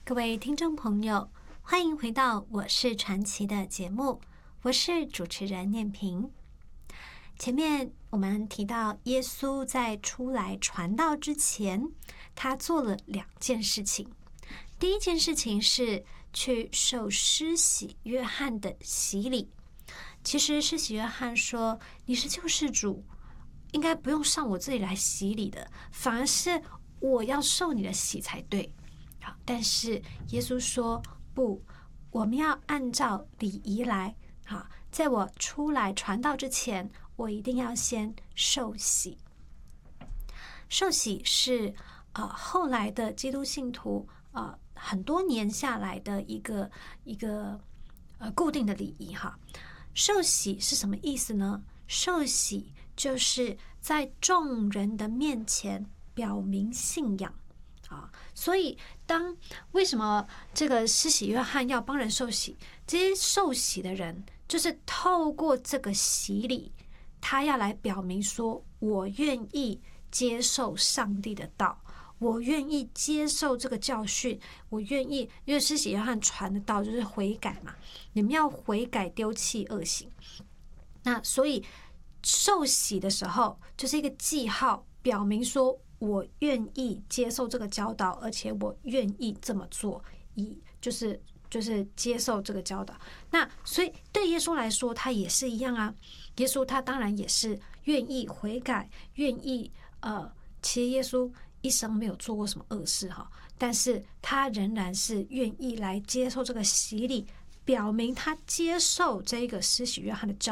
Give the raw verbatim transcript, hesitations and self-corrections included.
各位听众朋友，欢迎回到《我是传奇》的节目，我是主持人念萍。前面我们提到，耶稣在出来传道之前，他做了两件事情。第一件事情是去受施洗约翰的洗礼。其实施洗约翰说：“你是救世主，应该不用上我这里来洗礼的，反而是我要受你的洗才对。”好，但是耶稣说不，我们要按照礼仪来。好，在我出来传道之前，我一定要先受洗。受洗是呃后来的基督信徒呃很多年下来的一个一个呃固定的礼仪哈。受洗是什么意思呢？受洗就是在众人的面前表明信仰。啊，所以当为什么这个施洗约翰要帮人受洗？这些受洗的人就是透过这个洗礼，他要来表明说，我愿意接受上帝的道，我愿意接受这个教训，我愿意，因为施洗约翰传的道就是悔改嘛，你们要悔改，丢弃恶行。那所以受洗的时候就是一个记号，表明说，我愿意接受这个教导，而且我愿意这么做，以就是就是接受这个教导。那所以对耶稣来说，他也是一样啊。耶稣他当然也是愿意悔改，愿意呃，其实耶稣一生没有做过什么恶事哈，但是他仍然是愿意来接受这个洗礼，表明他接受这个施洗约翰的教